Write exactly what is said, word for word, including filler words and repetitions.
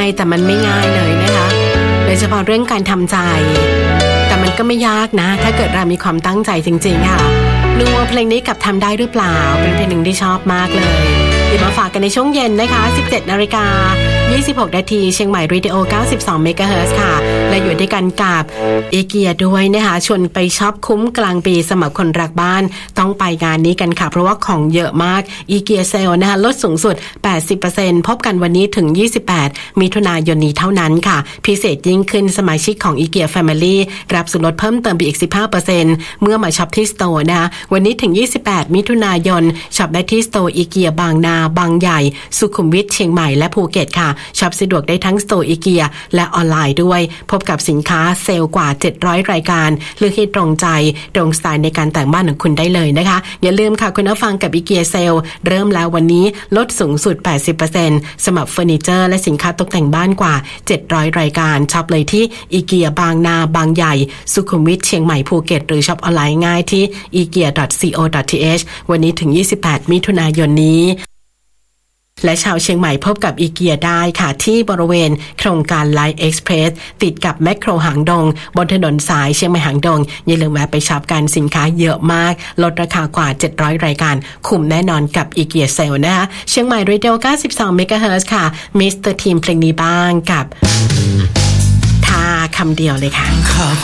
แต่มันไม่ง่ายเลยนะคะโดยเฉพาะเรื่องการทำใจแต่มันก็ไม่ยากนะถ้าเกิดเรามีความตั้งใจจริงๆค่ะดูว่าเพลงนี้กับทำได้หรือเปล่าเป็นเพลงหนึ่งที่ชอบมากเลยเดี๋ยวมาฝากกันในช่วงเย็นนะคะ สิบเจ็ดนาฬิกายี่สิบหกนาทีเชียงใหม่เรดิโอ เก้าสิบสอง เมกะเฮิรตซ์ ค่ะและอยู่ด้วยกันกับอีเกียด้วยนะคะชวนไปช็อปคุ้มกลางปีสำหรับคนรักบ้านต้องไปงานนี้กันค่ะเพราะว่าของเยอะมากอีเกียเซลนะคะลดสูงสุด แปดสิบเปอร์เซ็นต์ พบกันวันนี้ถึงยี่สิบแปดมิถุนายนนี้เท่านั้นค่ะพิเศษยิ่งขึ้นสมาชิกของอีเกีย Family รับส่วนลดเพิ่มเติมไปอีก สิบห้าเปอร์เซ็นต์ เมื่อมาช็อปที่สโตร์นะคะวันนี้ถึงยี่สิบแปดมิถุนายนช็อปได้ที่สโตร์อีเกียบางนาบางใหญ่สุขุมวิทเชียงใหม่และภูเก็ตค่ะช็อปสะดวกได้ทั้งสโตร์อีเกียและออนไลน์ด้วยพบกับสินค้าเซลล์กว่าเจ็ดร้อยรายการเลือกให้ตรงใจตรงสไตล์ในการแต่งบ้านของคุณได้เลยนะคะอย่าลืมค่ะคุณผู้ฟังกับอีเกียเซลล์เริ่มแล้ววันนี้ลดสูงสุด แปดสิบเปอร์เซ็นต์ สำหรับเฟอร์นิเจอร์และสินค้าตกแต่งบ้านกว่าเจ็ดร้อยรายการช็อปเลยที่อีเกียบางนาบางใหญ่สุขุมวิทเชียงใหม่ภูเก็ตหรือช็อปออนไลน์ง่ายที่ อีเกีย ดอท ซี โอ ดอท ที เอช วันนี้ถึงยี่สิบแปดมิถุนายนนี้และชาวเชียงใหม่พบกับอีเกียได้ค่ะที่บริเวณโครงการไลท์เอ็กซ์เพรสติดกับแมคโครหางดงบนถนนสายเชียงใหม่หางดงอย่าลืมแวะไปช็อปกันสินค้าเยอะมากลดราคากว่าเจ็ดร้อยรายการคุ้มแน่นอนกับอีเกียเซลนะคะเชียงใหม่เรดิโอ เก้าสิบสอง เมกะเฮิรตซ์ ค่ะมิสเตอร์ทีมเพลงนี้บ้างกับท่าคำเดียวเลยค่ะขอบ